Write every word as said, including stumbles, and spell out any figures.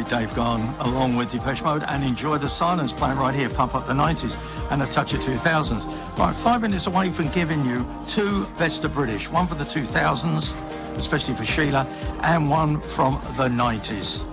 Dave Gahan along with Depeche Mode, and Enjoy the Silence playing right here, pump up the nineties and a touch of two thousands. Right, five minutes away from giving you two best of British, one for the two thousands, especially for Sheila, and one from the nineties.